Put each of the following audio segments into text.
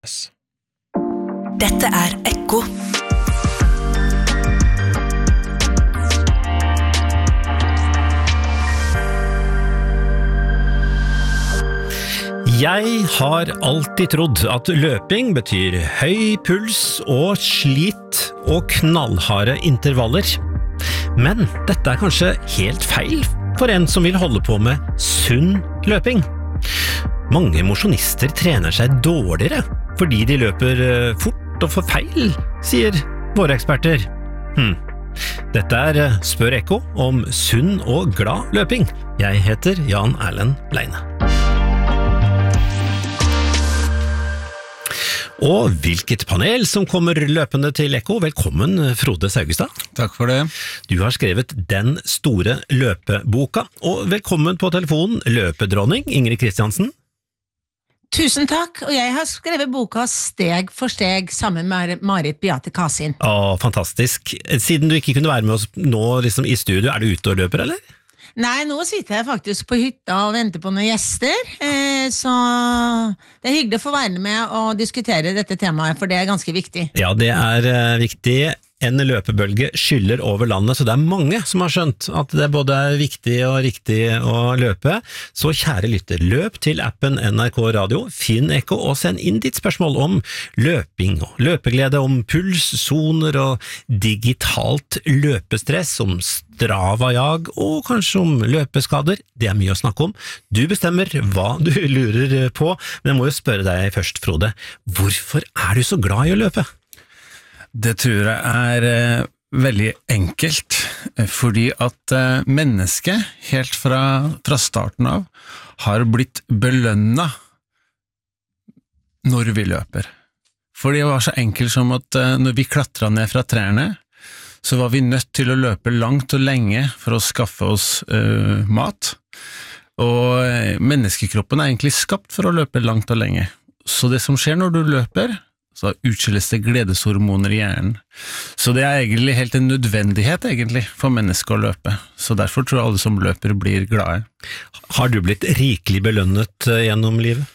Dette Ekko. Jeg har alltid trodd at løping betyr høy puls og slit og knallharde intervaller. Men dette kanskje helt feil for en som vil holde på med sunn løping. Mange mosjonister trener seg dårligere fordi de løper fort og for feil, sier våre eksperter. Dette Spør Ekko om sunn og glad løping. Jeg heter Jan Erlend Leine. Og hvilket panel som kommer løpende til Ekko. Velkommen, Frode Saugestad. Takk for det. Du har skrevet Den store løpeboka, og velkommen på telefonen, løpedronning Ingrid Kristiansen. Tusen takk, og jeg har skrevet boka Steg for steg sammen med Marit Beate Kasin. Fantastisk. Siden du ikke kunne være med oss nå liksom, i studio, du ute og løper, eller? Nei, nå sitter jeg faktisk på hytta og venter på noen gjester, så det hyggelig å få være med og diskutere dette temaet, for det ganske viktig. Ja, det viktig. En løpebølge skyller over landet, så det mange som har skjønt at det både viktig og riktig å løpe. Så kjære lytter, løp til appen NRK Radio, finn Ekko og send inn ditt spørsmål om løping og løpeglede, om puls, soner og digitalt løpestress, om Strava-jag og kanskje om løpeskader. Det mye å snakke om. Du bestemmer hva du lurer på, men jeg må jo spørre deg først, Frode. Hvorfor du så glad i å løpe? Det tror jeg veldig enkelt, fordi at mennesket helt fra starten av har blitt belønnet når vi løper. For det var så enkelt som at når vi klatret ned fra trærne, så var vi nødt til å løpe langt og lenge for å skaffe oss mat. Og menneskekroppen egentlig skapt for å løpe langt og lenge. Så det som skjer når du løper, så utskilles det gledeshormoner i hjernen. Så det egentlig helt en nødvendighet egentlig for mennesker å løpe. Så derfor tror jeg alle som løper blir glade. Har du blitt rikelig belønnet gjennom livet?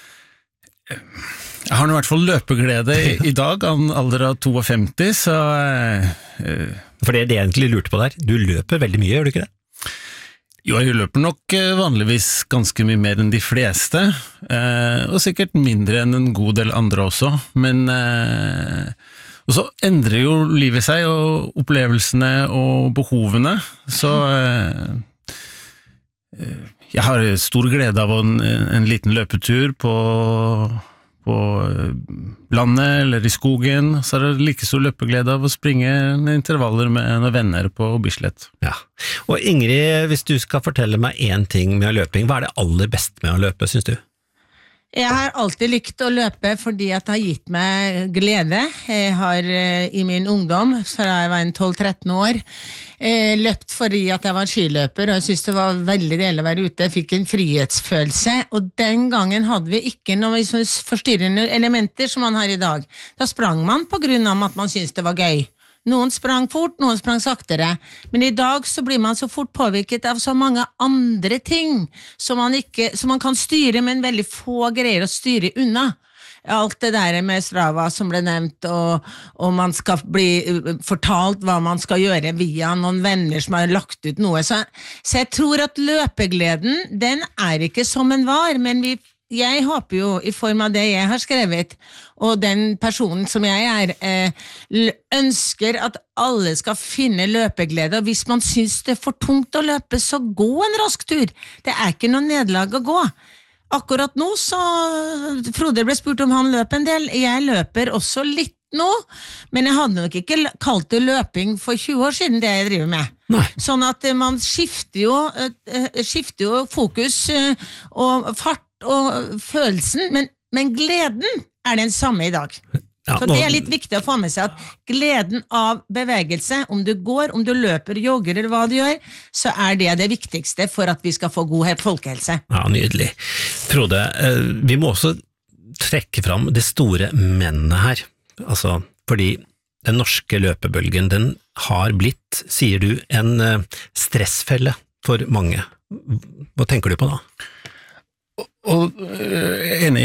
Jeg har i hvert fall løpeglede i dag, av en alder av 52, så... For det jeg egentlig lurte på der, du løper veldig mye, gjør du ikke det? Jo, jeg løper nok vanligvis ganske mye mer enn de fleste, og sikkert mindre enn en god del andre også, men og så endrer jo livet seg, og opplevelsene og behovene, så jeg har stor glede av en liten løpetur på landet eller i skogen, så det like stor løpeglede av å springe intervaller med noen venner på Bislett. Ja, og Ingrid, hvis du skal fortelle meg en ting med løping, hva det aller beste med å løpe, synes du? Jeg har alltid lykt å løpe fordi at det har gitt meg glede. Jeg har i min ungdom, så da jeg var 12-13 år, løpt fordi at jeg var skiløper, og jeg synes det var veldig deilig å være ute. Jeg fikk en frihetsfølelse, og den gangen hadde vi ikke noen forstyrrende elementer som man har i dag. Da sprang man på grunn av at man syntes det var gøy. Noen sprang fort, noen sprang saktere, men i dag så blir man så fort påvirket av så mange andre ting som man kan styre, men veldig få greier å styre unna. Alt det der med Strava som ble nevnt, og man skal bli fortalt hva man skal gjøre via noen venner som har lagt ut noe. Så jeg tror at løpegleden, den ikke som den var, men jeg håper jo i form av det jeg har skrevet, og den personen som jeg ønsker at alle skal finne løpeglede, og hvis man synes det for tungt å løpe, så gå en rask tur. Det ikke noe nederlag å gå. Akkurat nå så, Frode ble spurt om han løp en del, jeg løper også litt nå, men jeg hadde nok ikke kalt det løping for 20 år siden det jeg driver med. Nei. Sånn at man skifter jo fokus og fart og følelsen, men gleden den samme i dag. Ja, så det litt viktig å få med seg at gleden av bevegelse, om du går, om du løper, jogger eller hva du gjør, så det viktigste for at vi skal få god folkehelse. Ja, nydelig. Frode, vi må også trekke fram det store mennet her. Altså, fordi den norske løpebølgen, den har blitt, sier du, en stressfelle for mange. Hva tenker du på da? Og enig